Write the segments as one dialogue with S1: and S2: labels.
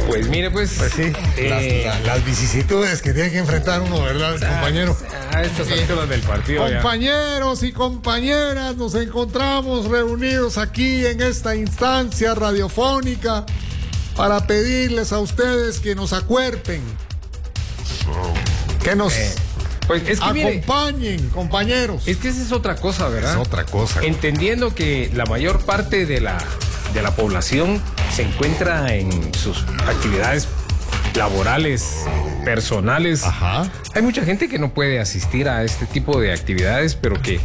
S1: Pues mire, pues
S2: sí, las vicisitudes que tiene que enfrentar uno, ¿verdad, compañero?
S1: A estas alturas del partido.
S2: Compañeros y compañeras, nos encontramos reunidos aquí en esta instancia radiofónica para pedirles a ustedes que nos acuerpen, que nos
S1: pues es que
S2: acompañen, compañeros.
S1: Es que esa es otra cosa, ¿verdad?
S2: Es otra cosa.
S1: Entendiendo que la mayor parte de la población se encuentra en sus actividades laborales, personales.
S2: Ajá.
S1: Hay mucha gente que no puede asistir a este tipo de actividades, pero que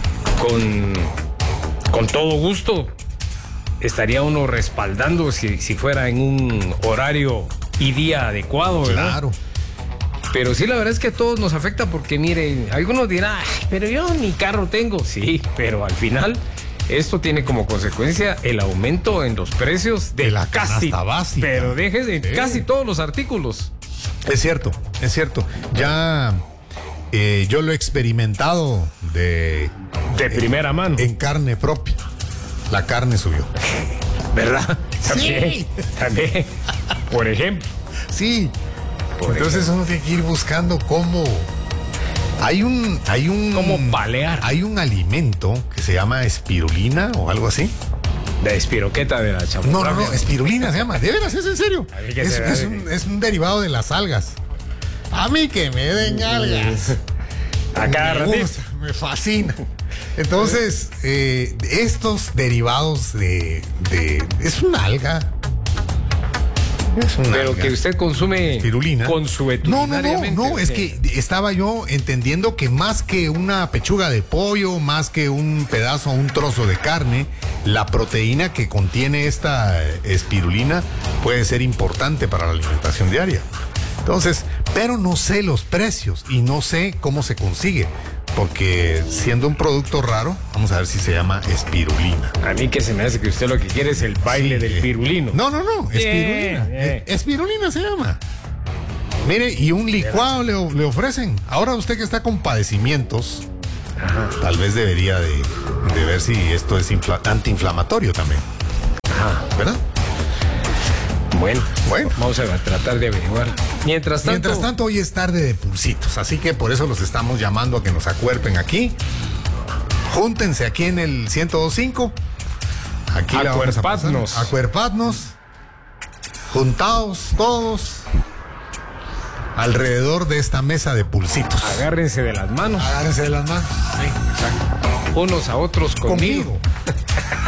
S1: con todo gusto estaría uno respaldando si fuera en un horario y día adecuado, ¿verdad?
S2: Claro.
S1: Pero sí, la verdad es que a todos nos afecta porque, miren, algunos dirán, pero yo ni carro tengo. Sí, pero al final esto tiene como consecuencia el aumento en los precios de
S2: la
S1: casi
S2: canasta básica.
S1: Pero déjese, casi todos los artículos.
S2: Es cierto. Ya yo lo he experimentado de
S1: primera mano.
S2: En carne propia. La carne subió.
S1: ¿Verdad?
S2: Sí.
S1: También. Por ejemplo.
S2: Sí. Entonces uno tiene que ir buscando cómo. Hay un
S1: cómo palear.
S2: Hay un alimento que se llama espirulina o algo así.
S1: De espiroqueta de la champurrafia.
S2: No, espirulina se llama. ¿De veras? ¿Es en serio? Es un derivado de las algas. A mí que me den algas.
S1: A cada ratito.
S2: Me fascina. Entonces, estos derivados de es una alga.
S1: Pero que usted consume
S2: espirulina
S1: consuetudinariamente.
S2: No, es que estaba yo entendiendo que más que una pechuga de pollo, más que un pedazo, un trozo de carne, la proteína que contiene esta espirulina puede ser importante para la alimentación diaria. Entonces, pero no sé los precios y no sé cómo se consigue. Porque siendo un producto raro, vamos a ver si se llama espirulina.
S1: A mí que se me hace que usted lo que quiere es el baile del pirulino.
S2: No, espirulina. Espirulina se llama. Mire, y un licuado le ofrecen. Ahora usted que está con padecimientos, tal vez debería de ver si esto es antiinflamatorio también.
S1: Ajá.
S2: ¿Verdad?
S1: Bueno, vamos a tratar de averiguar. Mientras tanto,
S2: hoy es tarde de pulsitos, así que por eso los estamos llamando a que nos acuerpen aquí. Júntense aquí en el 102.5. Aquí acuerpadnos. Juntados todos alrededor de esta mesa de pulsitos.
S1: Agárrense de las manos.
S2: Sí, exacto.
S1: Unos a otros conmigo.